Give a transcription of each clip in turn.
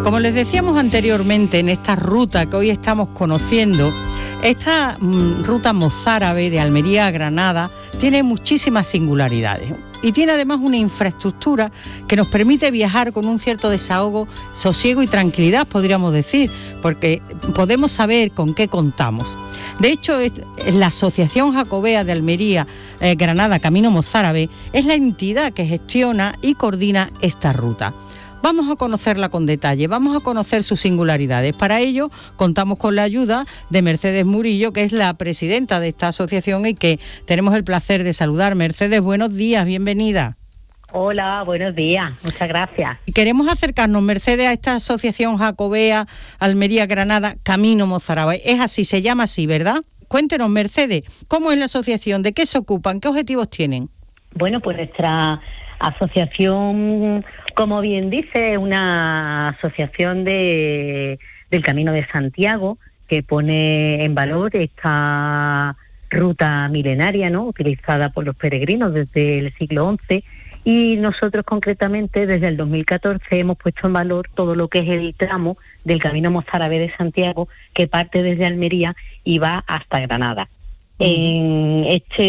Como les decíamos anteriormente, en esta ruta que hoy estamos conociendo, esta ruta mozárabe de Almería a Granada tiene muchísimas singularidades y tiene además una infraestructura que nos permite viajar con un cierto desahogo, sosiego y tranquilidad, podríamos decir, porque podemos saber con qué contamos. De hecho, la Asociación Jacobea de Almería Granada Camino Mozárabe es la entidad que gestiona y coordina esta ruta. Vamos a conocerla con detalle, vamos a conocer sus singularidades. Para ello, contamos con la ayuda de Mercedes Murillo, que es la presidenta de esta asociación y que tenemos el placer de saludar. Mercedes, buenos días, bienvenida. Hola, buenos días, muchas gracias. Y queremos acercarnos, Mercedes, a esta Asociación Jacobea Almería Granada Camino Mozárabe. Es así, se llama así, ¿verdad? Cuéntenos, Mercedes, ¿cómo es la asociación? ¿De qué se ocupan? ¿Qué objetivos tienen? Bueno, pues nuestra asociación, como bien dice, es una asociación del Camino de Santiago que pone en valor esta ruta milenaria, ¿no?, utilizada por los peregrinos desde el siglo XI, y nosotros concretamente desde el 2014 hemos puesto en valor todo lo que es el tramo del Camino Mozárabe de Santiago, que parte desde Almería y va hasta Granada. En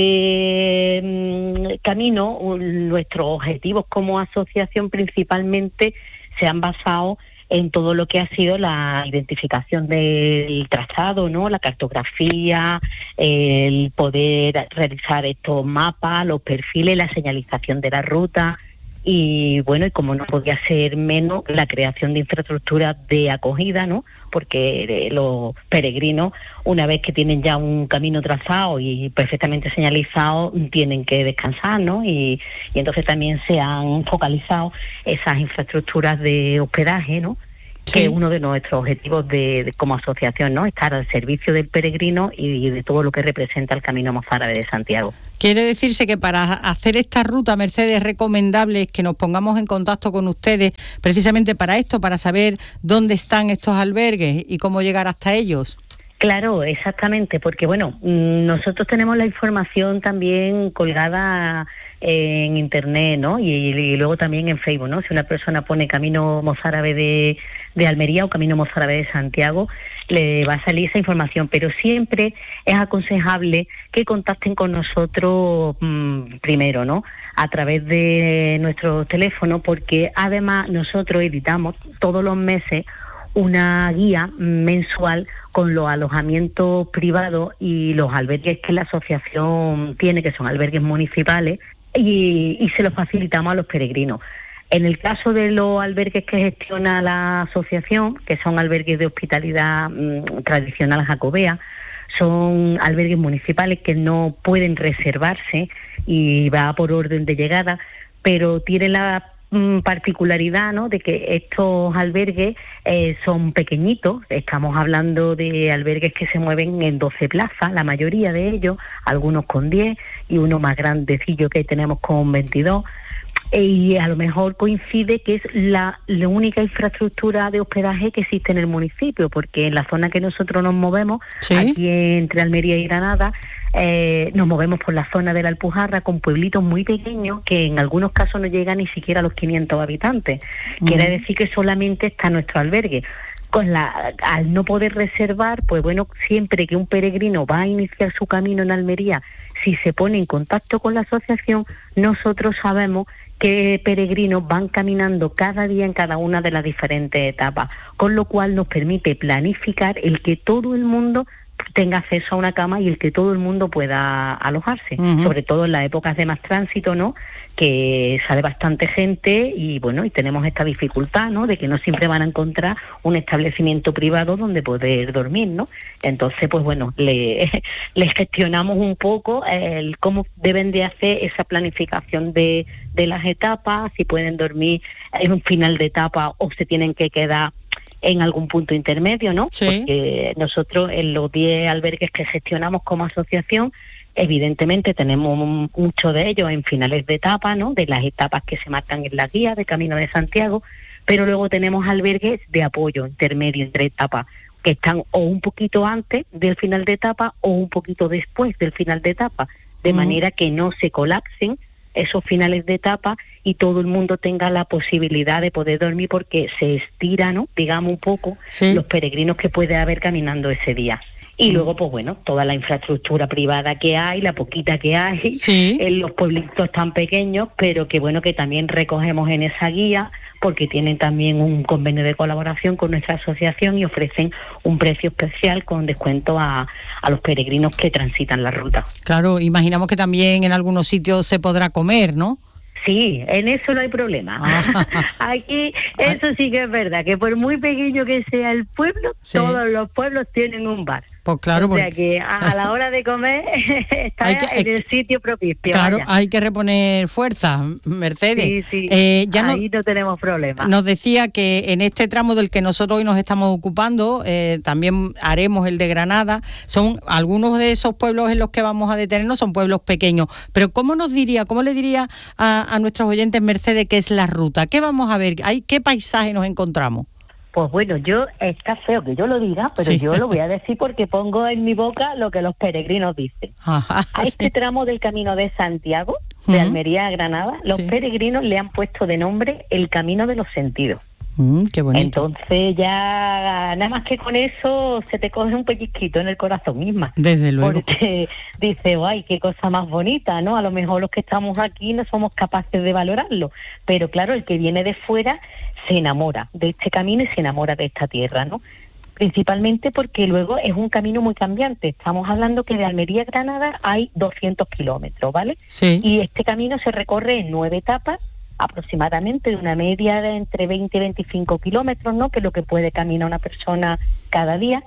este camino, nuestros objetivos como asociación principalmente se han basado en todo lo que ha sido la identificación del trazado, ¿no?, la cartografía, el poder realizar estos mapas, los perfiles, la señalización de la ruta y, bueno, y como no podía ser menos, la creación de infraestructuras de acogida, ¿no?, porque los peregrinos, una vez que tienen ya un camino trazado y perfectamente señalizado, tienen que descansar, ¿no? Y entonces también se han focalizado esas infraestructuras de hospedaje, ¿no? Sí. Que es uno de nuestros objetivos de como asociación, ¿no?, estar al servicio del peregrino y de todo lo que representa el Camino Mozárabe de Santiago. Quiere decirse que para hacer esta ruta, Mercedes, es recomendable que nos pongamos en contacto con ustedes precisamente para esto, para saber dónde están estos albergues y cómo llegar hasta ellos. Claro, exactamente, porque bueno, nosotros tenemos la información también colgada en internet, ¿no?, y luego también en Facebook, ¿no? Si una persona pone Camino Mozárabe de Almería o Camino Mozárabe de Santiago, le va a salir esa información, pero siempre es aconsejable que contacten con nosotros primero, ¿no?, a través de nuestro teléfono, porque además nosotros editamos todos los meses una guía mensual con los alojamientos privados y los albergues que la asociación tiene, que son albergues municipales, y se los facilitamos a los peregrinos. En el caso de los albergues que gestiona la asociación, que son albergues de hospitalidad tradicional jacobea, son albergues municipales que no pueden reservarse y va por orden de llegada, pero tienen la particularidad, ¿no?, de que estos albergues son pequeñitos. Estamos hablando de albergues que se mueven en 12 plazas, la mayoría de ellos, algunos con 10 y uno más grandecillo que tenemos con 22. Y a lo mejor coincide que es la única infraestructura de hospedaje que existe en el municipio, porque en la zona que nosotros nos movemos, ¿sí?, aquí entre Almería y Granada, nos movemos por la zona de la Alpujarra con pueblitos muy pequeños que en algunos casos no llegan ni siquiera a los 500 habitantes. Quiere decir que solamente está nuestro albergue. Al no poder reservar, pues bueno, siempre que un peregrino va a iniciar su camino en Almería, si se pone en contacto con la asociación, nosotros sabemos qué peregrinos van caminando cada día en cada una de las diferentes etapas, con lo cual nos permite planificar el que todo el mundo tenga acceso a una cama y el que todo el mundo pueda alojarse, sobre todo en las épocas de más tránsito, ¿no?, que sale bastante gente y bueno, y tenemos esta dificultad, ¿no?, de que no siempre van a encontrar un establecimiento privado donde poder dormir, ¿no? Entonces, pues bueno, les gestionamos un poco el cómo deben de hacer esa planificación de las etapas, si pueden dormir en un final de etapa o se tienen que quedar en algún punto intermedio, ¿no? Sí. Porque nosotros en los 10 albergues que gestionamos como asociación, evidentemente tenemos muchos de ellos en finales de etapa, ¿no?, de las etapas que se marcan en la guía de Camino de Santiago, pero luego tenemos albergues de apoyo intermedio entre etapas, que están o un poquito antes del final de etapa o un poquito después del final de etapa, de manera que no se colapsen esos finales de etapa y todo el mundo tenga la posibilidad de poder dormir, porque se estira, ¿no?, digamos, un poco los peregrinos que puede haber caminando ese día. Y luego, pues bueno, toda la infraestructura privada que hay, la poquita que hay, en los pueblitos tan pequeños, pero que bueno, que también recogemos en esa guía, porque tienen también un convenio de colaboración con nuestra asociación y ofrecen un precio especial con descuento a los peregrinos que transitan la ruta. Claro, imaginamos que también en algunos sitios se podrá comer, ¿no? Sí, en eso no hay problema. Aquí, eso sí que es verdad, que por muy pequeño que sea el pueblo, todos los pueblos tienen un bar. Pues claro, o sea que a la hora de comer está en el sitio propicio. Claro, vaya. hay que reponer fuerza, Mercedes. Sí, ahí no tenemos problema. Nos decía que en este tramo del que nosotros hoy nos estamos ocupando, también haremos el de Granada. Son algunos de esos pueblos en los que vamos a detenernos, son pueblos pequeños. Pero cómo le diría a nuestros oyentes, Mercedes, qué es la ruta? ¿Qué vamos a ver? ¿Qué paisaje nos encontramos? Pues bueno, está feo que yo lo diga, pero yo lo voy a decir porque pongo en mi boca lo que los peregrinos dicen. A este tramo del Camino de Santiago, de Almería a Granada, los peregrinos le han puesto de nombre el Camino de los Sentidos. Qué bonito. Entonces ya nada más que con eso se te coge un pellizquito en el corazón misma. Desde luego. Porque dice, ay, qué cosa más bonita, ¿no? A lo mejor los que estamos aquí no somos capaces de valorarlo, pero claro, el que viene de fuera se enamora de este camino y se enamora de esta tierra, ¿no? Principalmente porque luego es un camino muy cambiante. Estamos hablando que de Almería a Granada hay 200 kilómetros, ¿vale? Sí. Y este camino se recorre en 9 etapas, aproximadamente de una media de entre 20 y 25 kilómetros, ¿no?, que es lo que puede caminar una persona cada día.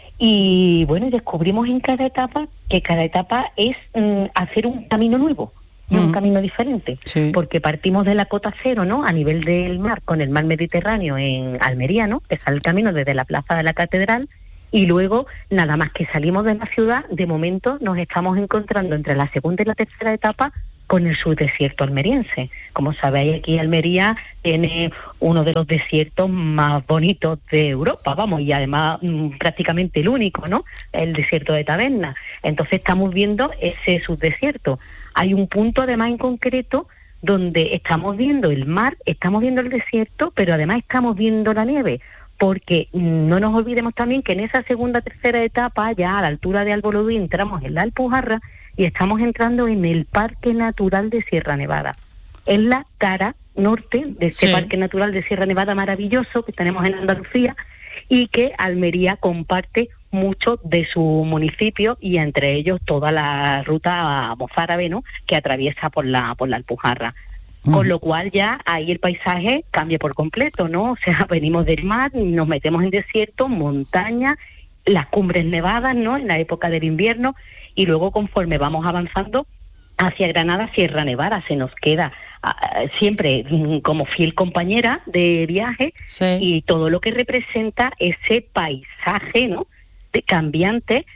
Y bueno, descubrimos en cada etapa que cada etapa es hacer un camino nuevo, un camino diferente, porque partimos de la cota cero, ¿no?, a nivel del mar, con el mar Mediterráneo en Almería, ¿no?, que sale el camino desde la plaza de la Catedral, y luego nada más que salimos de la ciudad, de momento nos estamos encontrando entre la segunda y la tercera etapa con el subdesierto almeriense. Como sabéis, aquí Almería tiene uno de los desiertos más bonitos de Europa, vamos, y además prácticamente el único, ¿no?, el desierto de Taberna. Entonces estamos viendo ese subdesierto. Hay un punto además en concreto donde estamos viendo el mar, estamos viendo el desierto, pero además estamos viendo la nieve, porque no nos olvidemos también que en esa segunda, tercera etapa, ya a la altura de Albolodí, entramos en la Alpujarra y estamos entrando en el Parque Natural de Sierra Nevada. Es la cara norte de este Parque Natural de Sierra Nevada maravilloso que tenemos en Andalucía y que Almería comparte mucho de su municipio, y entre ellos toda la ruta mozárabe, ¿no?, que atraviesa por la Alpujarra. Con lo cual ya ahí el paisaje cambia por completo, ¿no? O sea, venimos del mar, nos metemos en desierto, montaña, las cumbres nevadas, ¿no?, en la época del invierno, y luego conforme vamos avanzando hacia Granada, Sierra Nevada se nos queda siempre como fiel compañera de viaje, y todo lo que representa ese paisaje, ¿no?, de cambiante,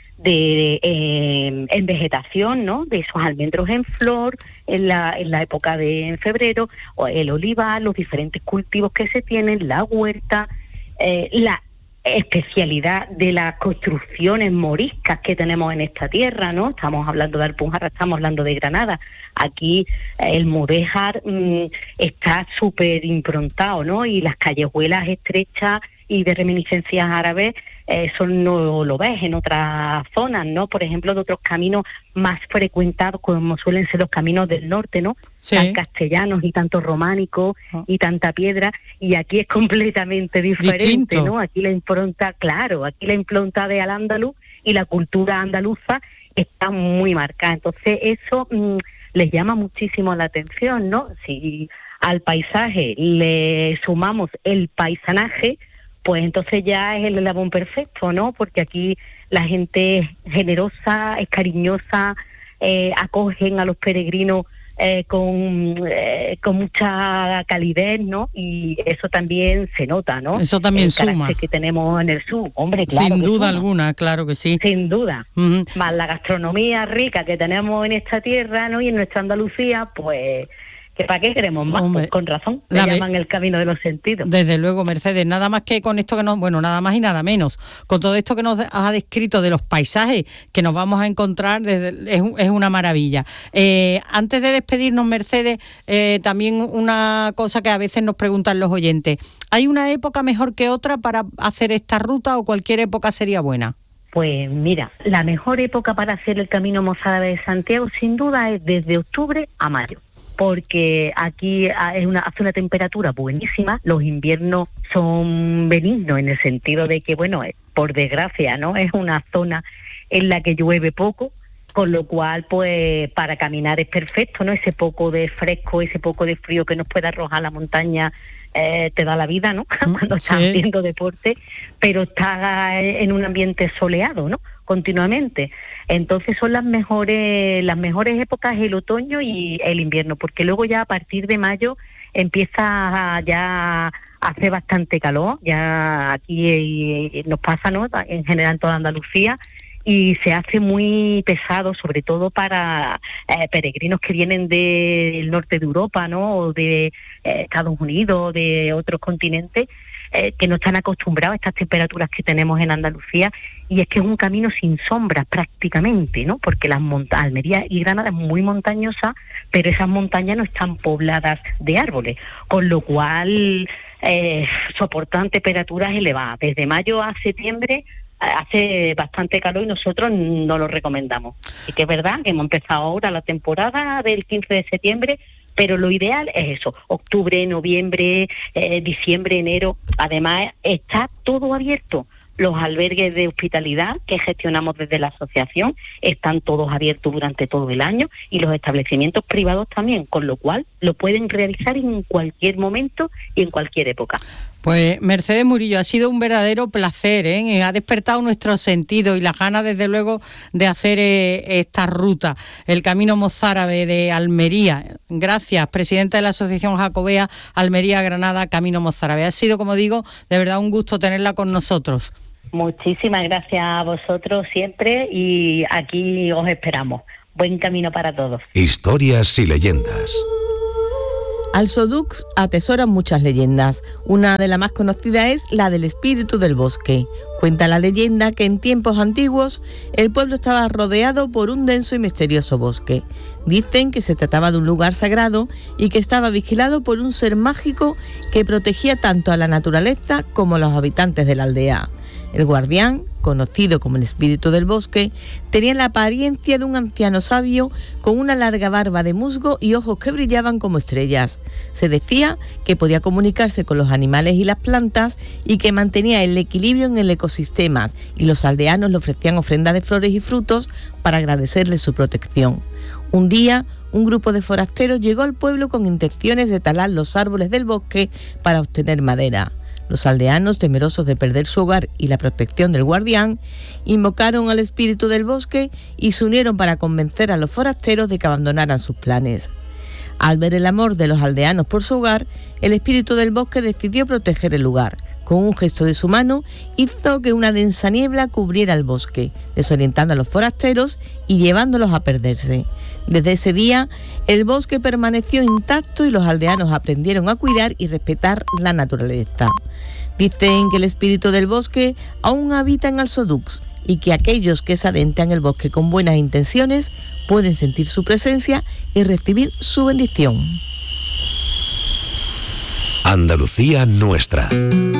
en vegetación, ¿no?, de esos almendros en flor en la época de febrero, o el olivar, los diferentes cultivos que se tienen, la huerta, la especialidad de las construcciones moriscas que tenemos en esta tierra, ¿no? Estamos hablando de Alpujarra, estamos hablando de Granada. Aquí el mudéjar está súper improntado, ¿no? Y las callejuelas estrechas y de reminiscencias árabes, eso no lo ves en otras zonas, ¿no? Por ejemplo, de otros caminos más frecuentados, como suelen ser los caminos del norte, ¿no? Tan castellanos y tanto románicos y tanta piedra, y aquí es completamente diferente, distinto, ¿no? Aquí la impronta, claro, aquí la impronta de Al-Ándalus y la cultura andaluza está muy marcada. Entonces eso les llama muchísimo la atención, ¿no? Si al paisaje le sumamos el paisanaje, pues entonces ya es el eslabón perfecto, ¿no? Porque aquí la gente es generosa, es cariñosa, acogen a los peregrinos con mucha calidez, ¿no? Y eso también se nota, ¿no? Eso también el suma. carácter que tenemos en el sur, hombre, claro. Sin duda alguna, claro que sí. Sin duda. Más la gastronomía rica que tenemos en esta tierra, ¿no? Y en nuestra Andalucía, pues ¿Que para qué queremos más? Pues con razón, le llaman el camino de los sentidos. Desde luego, Mercedes, nada más que con esto que nos... Bueno, nada más y nada menos. Con todo esto que nos ha descrito de los paisajes que nos vamos a encontrar, es una maravilla. Antes de despedirnos, Mercedes, también una cosa que a veces nos preguntan los oyentes. ¿Hay una época mejor que otra para hacer esta ruta o cualquier época sería buena? Pues mira, la mejor época para hacer el Camino Mozárabe de Santiago, sin duda, es desde octubre a mayo. Porque aquí hace una temperatura buenísima, los inviernos son benignos en el sentido de que, bueno, por desgracia, ¿no? Es una zona en la que llueve poco, con lo cual, pues, para caminar es perfecto, ¿no? Ese poco de fresco, ese poco de frío que nos puede arrojar la montaña, te da la vida, ¿no? Cuando estás haciendo deporte, pero estás en un ambiente soleado, ¿no? Continuamente. Entonces son las mejores épocas el otoño y el invierno, porque luego ya a partir de mayo empieza ya a hacer bastante calor, ya aquí nos pasa, ¿no? En general en toda Andalucía, y se hace muy pesado, sobre todo para peregrinos que vienen del norte de Europa, ¿no? O de Estados Unidos, de otros continentes, que no están acostumbrados a estas temperaturas que tenemos en Andalucía, y es que es un camino sin sombras prácticamente, ¿no? Porque las Almería y Granada es muy montañosa, pero esas montañas no están pobladas de árboles, con lo cual soportan temperaturas elevadas. Desde mayo a septiembre hace bastante calor y nosotros no lo recomendamos. Y que es verdad que hemos empezado ahora la temporada del 15 de septiembre, pero lo ideal es eso, octubre, noviembre, diciembre, enero. Además, está todo abierto. Los albergues de hospitalidad que gestionamos desde la asociación están todos abiertos durante todo el año, y los establecimientos privados también, con lo cual lo pueden realizar en cualquier momento y en cualquier época. Pues Mercedes Murillo, ha sido un verdadero placer, ha despertado nuestros sentidos y las ganas, desde luego, de hacer esta ruta, el Camino Mozárabe de Almería. Gracias, presidenta de la Asociación Jacobea Almería-Granada Camino Mozárabe. Ha sido, como digo, de verdad un gusto tenerla con nosotros. Muchísimas gracias a vosotros siempre, y aquí os esperamos. Buen camino para todos. Historias y leyendas. Alsodux atesora muchas leyendas. Una de las más conocidas es la del espíritu del bosque. Cuenta la leyenda que en tiempos antiguos el pueblo estaba rodeado por un denso y misterioso bosque. Dicen que se trataba de un lugar sagrado y que estaba vigilado por un ser mágico que protegía tanto a la naturaleza como a los habitantes de la aldea. El guardián, conocido como el espíritu del bosque, tenía la apariencia de un anciano sabio con una larga barba de musgo y ojos que brillaban como estrellas. Se decía que podía comunicarse con los animales y las plantas y que mantenía el equilibrio en el ecosistema, y los aldeanos le ofrecían ofrendas de flores y frutos para agradecerle su protección. Un día, un grupo de forasteros llegó al pueblo con intenciones de talar los árboles del bosque para obtener madera. Los aldeanos, temerosos de perder su hogar y la protección del guardián, invocaron al espíritu del bosque y se unieron para convencer a los forasteros de que abandonaran sus planes. Al ver el amor de los aldeanos por su hogar, el espíritu del bosque decidió proteger el lugar. Con un gesto de su mano, hizo que una densa niebla cubriera el bosque, desorientando a los forasteros y llevándolos a perderse. Desde ese día, el bosque permaneció intacto y los aldeanos aprendieron a cuidar y respetar la naturaleza. Dicen que el espíritu del bosque aún habita en Alsodux y que aquellos que se adentran en el bosque con buenas intenciones pueden sentir su presencia y recibir su bendición. Andalucía nuestra.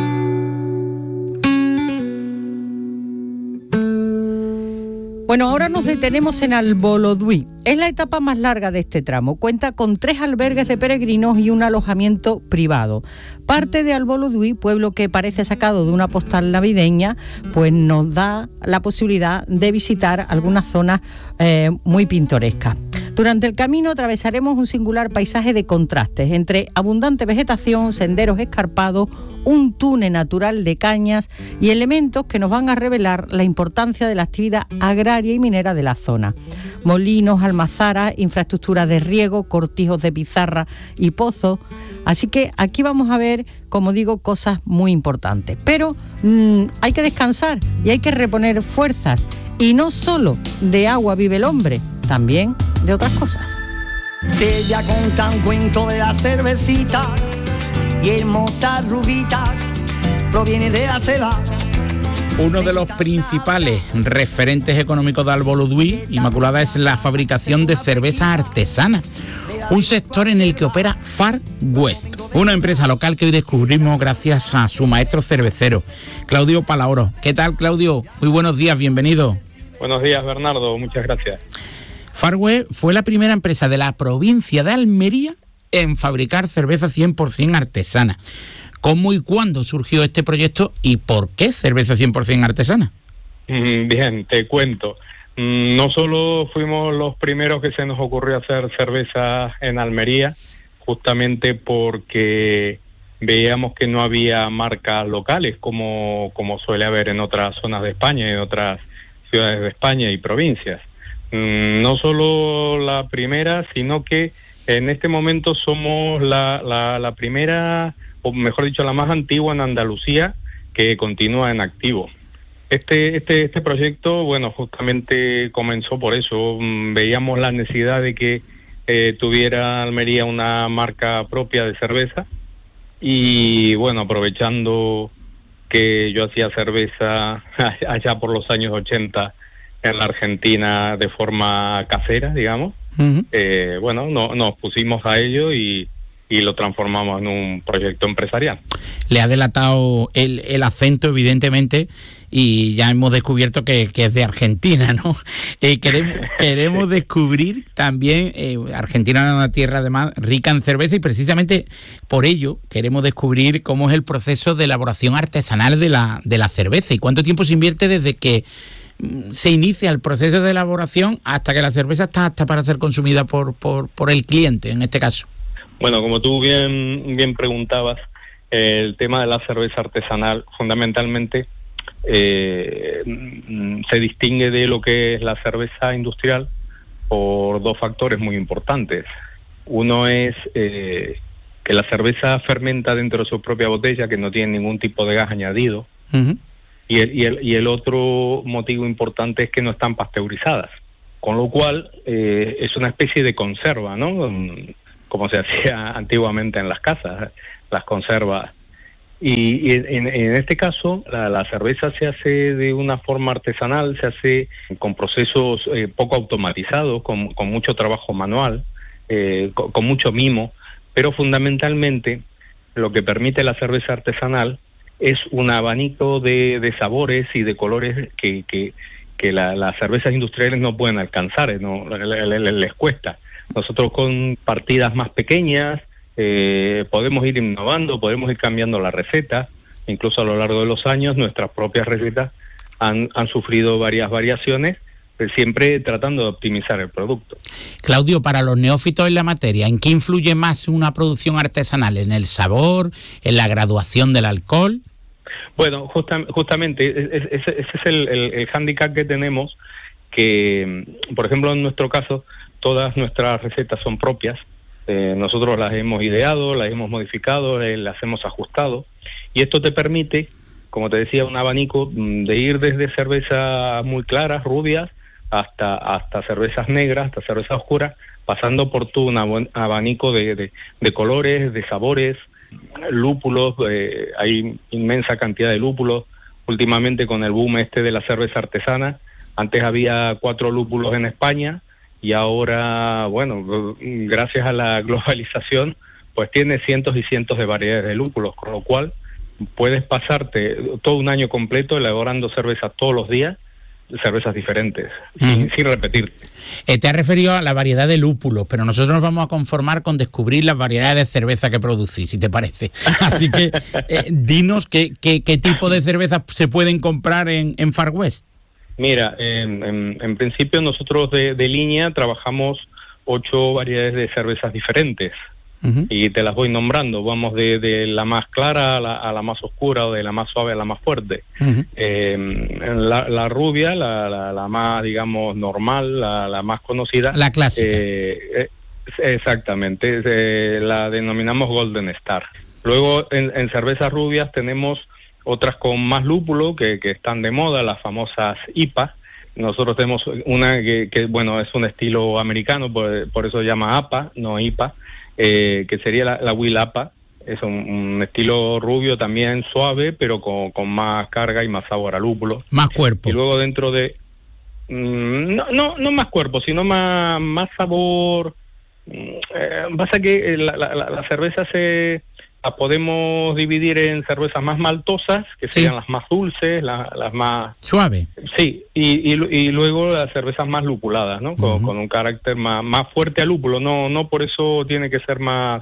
Bueno, ahora nos detenemos en Alboloduí. Es la etapa más larga de este tramo. Cuenta con 3 albergues de peregrinos y un alojamiento privado. Parte de Alboloduí, pueblo que parece sacado de una postal navideña, pues nos da la posibilidad de visitar algunas zonas muy pintorescas. Durante el camino atravesaremos un singular paisaje de contrastes entre abundante vegetación, senderos escarpados, un túnel natural de cañas y elementos que nos van a revelar la importancia de la actividad agraria y minera de la zona. Molinos, almazaras, infraestructura de riego, cortijos de pizarra y pozos. Así que aquí vamos a ver, como digo, cosas muy importantes. Pero hay que descansar y hay que reponer fuerzas. Y no solo de agua vive el hombre, también de otras cosas. Te voy a contar un cuento de la cervecita y el Mozart Rubita proviene de la seda. Uno de los principales referentes económicos de Alboludui, Inmaculada, es la fabricación de cerveza artesana, un sector en el que opera Far West, una empresa local que hoy descubrimos gracias a su maestro cervecero, Claudio Palaoro. ¿Qué tal, Claudio? Muy buenos días, bienvenido. Buenos días, Bernardo, muchas gracias. Far West fue la primera empresa de la provincia de Almería en fabricar cerveza 100% artesana. ¿Cómo y cuándo surgió este proyecto y por qué cerveza 100% artesana? Bien, te cuento. No solo fuimos los primeros que se nos ocurrió hacer cerveza en Almería, justamente porque veíamos que no había marcas locales como suele haber en otras zonas de España y en otras ciudades de España y provincias. No solo la primera, sino que en este momento somos la primera, o mejor dicho, la más antigua en Andalucía que continúa en activo. Este proyecto, bueno, justamente comenzó por eso. Veíamos la necesidad de que tuviera Almería una marca propia de cerveza y, bueno, aprovechando que yo hacía cerveza allá por los años 80 en la Argentina de forma casera, digamos, bueno, nos pusimos a ello y lo transformamos en un proyecto empresarial. Le ha delatado el acento, evidentemente, y ya hemos descubierto que es de Argentina, ¿no? Queremos descubrir también, Argentina es una tierra además rica en cerveza y precisamente por ello queremos descubrir cómo es el proceso de elaboración artesanal de la cerveza y cuánto tiempo se invierte desde que se inicia el proceso de elaboración hasta que la cerveza está apta para ser consumida por el cliente, en este caso. Bueno, como tú bien preguntabas, el tema de la cerveza artesanal fundamentalmente se distingue de lo que es la cerveza industrial por dos factores muy importantes. Uno es que la cerveza fermenta dentro de su propia botella, que no tiene ningún tipo de gas añadido. Uh-huh. Y el otro motivo importante es que no están pasteurizadas, con lo cual es una especie de conserva, ¿no? Como se hacía antiguamente en las casas, las conservas. Y en este caso, la cerveza se hace de una forma artesanal, se hace con procesos poco automatizados, con mucho trabajo manual, con mucho mimo, pero fundamentalmente lo que permite la cerveza artesanal es un abanico de sabores y de colores que las cervezas industriales no pueden alcanzar, no les cuesta. Nosotros con partidas más pequeñas podemos ir innovando, podemos ir cambiando la receta. Incluso a lo largo de los años nuestras propias recetas han sufrido varias variaciones, siempre tratando de optimizar el producto. Claudio, para los neófitos en la materia, ¿en qué influye más una producción artesanal? ¿En el sabor? ¿En la graduación del alcohol? Bueno, justamente ese es el hándicap que tenemos, que, por ejemplo, en nuestro caso, todas nuestras recetas son propias. Nosotros las hemos ideado, las hemos modificado, las hemos ajustado, y esto te permite, como te decía, un abanico de ir desde cervezas muy claras, rubias, hasta cervezas negras, hasta cervezas oscuras, pasando por todo un abanico de colores, de sabores, lúpulos. Hay inmensa cantidad de lúpulos. Últimamente, con el boom de la cerveza artesana, antes había 4 lúpulos en España, y ahora, bueno, gracias a la globalización, pues tiene cientos y cientos de variedades de lúpulos, con lo cual puedes pasarte todo un año completo elaborando cervezas todos los días, cervezas diferentes, sin repetir. Te has referido a la variedad de lúpulos, pero nosotros nos vamos a conformar con descubrir las variedades de cerveza que producís, si te parece. Así que dinos qué tipo de cervezas se pueden comprar en Far West. Mira, en principio nosotros de línea trabajamos 8 variedades de cervezas diferentes. Uh-huh. Y te las voy nombrando. Vamos de la más clara a la más oscura, o de la más suave a la más fuerte. Uh-huh. La rubia, la más, digamos, normal, la más conocida. La clásica. Exactamente. La denominamos Golden Star. Luego, en cervezas rubias tenemos otras con más lúpulo que están de moda, las famosas IPA. Nosotros tenemos una que bueno, es un estilo americano, por eso se llama APA, no IPA, que sería la Will APA. Es un estilo rubio también suave, pero con más carga y más sabor a lúpulo. Más cuerpo. Y luego dentro de... no más cuerpo, sino más sabor. Pasa que la cerveza la podemos dividir en cervezas más maltosas, que serían las más dulces, las más... Suave. Sí, y luego las cervezas más lupuladas, ¿no? Con un carácter más fuerte a lúpulo. No por eso tiene que ser más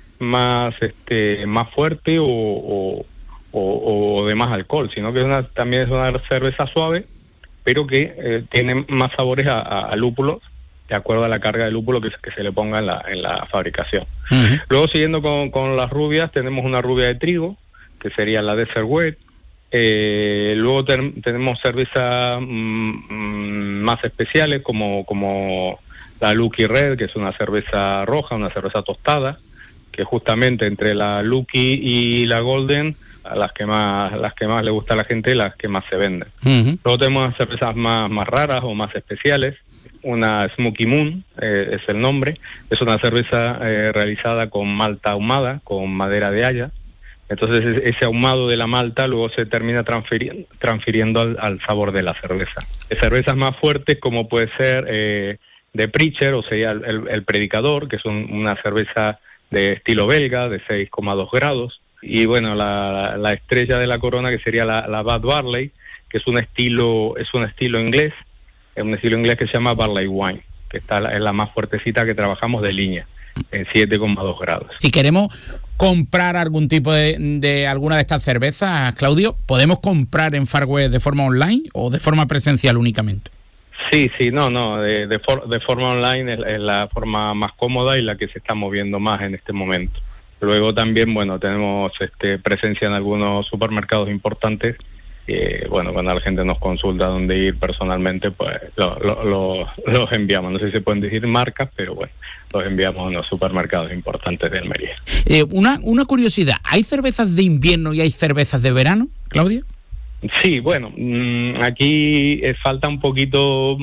fuerte o de más alcohol, sino que también es una cerveza suave, pero que tiene más sabores a lúpulos, de acuerdo a la carga de lúpulo que se le ponga en la fabricación. Uh-huh. Luego, siguiendo con las rubias, tenemos una rubia de trigo, que sería la Desert Wet. Luego tenemos cervezas más especiales, como la Lucky Red, que es una cerveza roja, una cerveza tostada, que justamente entre la Lucky y la Golden, las que más le gusta a la gente, las que más se venden. Uh-huh. Luego tenemos cervezas más raras o más especiales. Una Smoky Moon, es el nombre. Es una cerveza realizada con malta ahumada, con madera de haya. Entonces ese ahumado de la malta luego se termina transfiriendo al sabor de la cerveza. Cervezas más fuertes, como puede ser de Preacher, o sea, el Predicador, que es una cerveza de estilo belga, de 6,2 grados. Y bueno, la estrella de la corona, que sería la Bad Barley, que es un estilo inglés. Es un estilo inglés que se llama Barley Wine, que es la más fuertecita que trabajamos de línea, en 7,2 grados. Si queremos comprar algún tipo de alguna de estas cervezas, Claudio, ¿podemos comprar en Far West de forma online o de forma presencial únicamente? Sí, de forma online es la forma más cómoda y la que se está moviendo más en este momento. Luego también, bueno, tenemos presencia en algunos supermercados importantes. Cuando la gente nos consulta dónde ir personalmente, pues los enviamos. No sé si se pueden decir marcas, pero bueno, los enviamos a los supermercados importantes de Almería. Una curiosidad, ¿hay cervezas de invierno y hay cervezas de verano, Claudio? Sí, bueno, aquí falta un poquito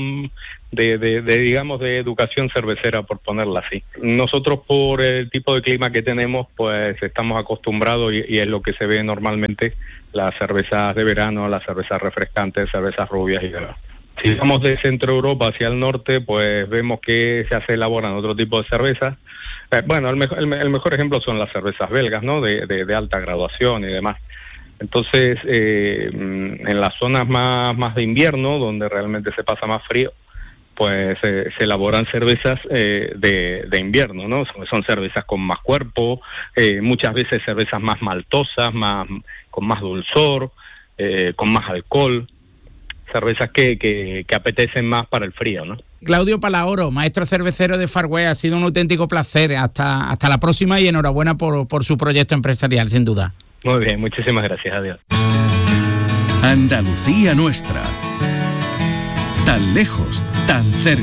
de educación cervecera, por ponerla así. Nosotros, por el tipo de clima que tenemos, pues estamos acostumbrados y es lo que se ve normalmente, las cervezas de verano, las cervezas refrescantes, cervezas rubias y demás. Si vamos de Centro Europa hacia el norte, pues vemos que se elaboran otro tipo de cervezas. El mejor ejemplo son las cervezas belgas, ¿no? De alta graduación y demás. Entonces, en las zonas más de invierno, donde realmente se pasa más frío, pues se elaboran cervezas de invierno, ¿no? Son cervezas con más cuerpo, muchas veces cervezas más maltosas, con más dulzor, con más alcohol, cervezas que apetecen más para el frío, ¿no? Claudio Palahoro, maestro cervecero de Far West, ha sido un auténtico placer. Hasta la próxima y enhorabuena por su proyecto empresarial, sin duda. Muy bien, muchísimas gracias, adiós. Andalucía nuestra. Tan lejos, tan cerca.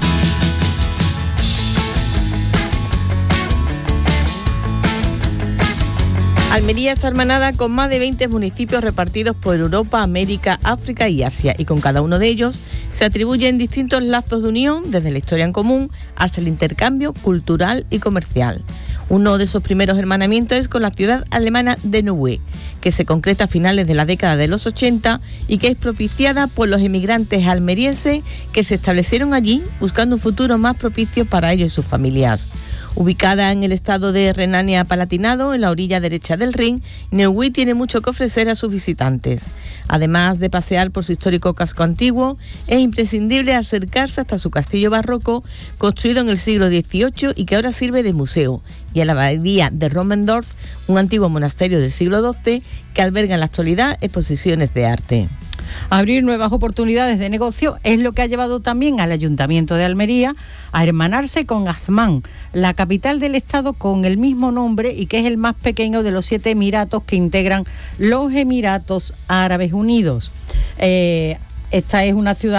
Almería está hermanada con más de 20 municipios repartidos por Europa, América, África y Asia, y con cada uno de ellos se atribuyen distintos lazos de unión, desde la historia en común hasta el intercambio cultural y comercial. Uno de esos primeros hermanamientos es con la ciudad alemana de Neuwied, que se concreta a finales de la década de los 80 y que es propiciada por los emigrantes almerienses que se establecieron allí buscando un futuro más propicio para ellos y sus familias. Ubicada en el estado de Renania-Palatinado, en la orilla derecha del Rin, Neuwied tiene mucho que ofrecer a sus visitantes. Además de pasear por su histórico casco antiguo, es imprescindible acercarse hasta su castillo barroco, construido en el siglo XVIII y que ahora sirve de museo, y a la abadía de Rommendorf, un antiguo monasterio del siglo XII que alberga en la actualidad exposiciones de arte. Abrir nuevas oportunidades de negocio es lo que ha llevado también al Ayuntamiento de Almería a hermanarse con Azmán, la capital del estado con el mismo nombre y que es el más pequeño de los 7 emiratos que integran los Emiratos Árabes Unidos. Esta es una ciudad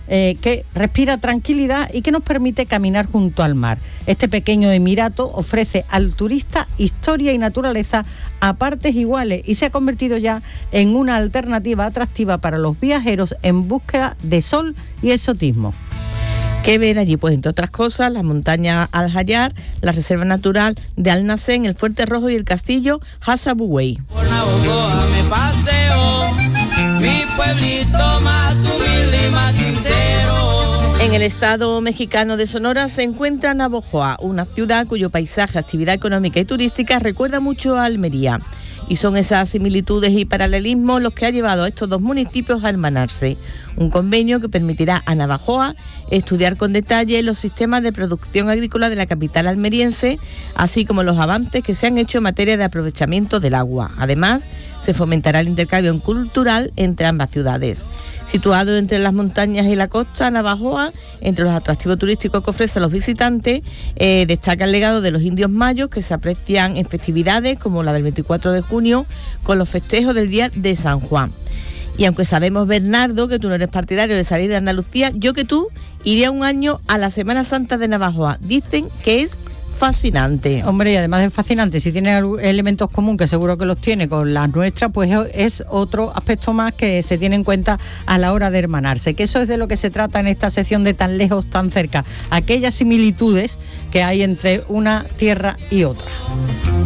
que respira tranquilidad y que nos permite caminar junto al mar. Este pequeño emirato ofrece al turista historia y naturaleza a partes iguales y se ha convertido ya en una alternativa atractiva para los viajeros en búsqueda de sol y exotismo. ¿Qué ver allí? Pues entre otras cosas, la montaña Al-Hayar, la reserva natural de Al-Nasén, el Fuerte Rojo y el castillo Hasabuwey. Por Navojoa me paseo, mi pueblito más humilde y más sincero. En el estado mexicano de Sonora se encuentra Navojoa, una ciudad cuyo paisaje, actividad económica y turística recuerda mucho a Almería. Y son esas similitudes y paralelismos los que ha llevado a estos dos municipios a hermanarse. Un convenio que permitirá a Navojoa estudiar con detalle los sistemas de producción agrícola de la capital almeriense, así como los avances que se han hecho en materia de aprovechamiento del agua. Además, se fomentará el intercambio cultural entre ambas ciudades. Situado entre las montañas y la costa, Navojoa, entre los atractivos turísticos que ofrece a los visitantes, destaca el legado de los indios mayos que se aprecian en festividades como la del 24 de junio, con los festejos del Día de San Juan. Y aunque sabemos, Bernardo, que tú no eres partidario de salir de Andalucía, yo que tú iría un año a la Semana Santa de Navojoa. Dicen que es fascinante. Hombre, y además es fascinante, si tiene elementos comunes, que seguro que los tiene con las nuestras, pues es otro aspecto más que se tiene en cuenta a la hora de hermanarse, que eso es de lo que se trata en esta sección de Tan Lejos, Tan Cerca, aquellas similitudes que hay entre una tierra y otra.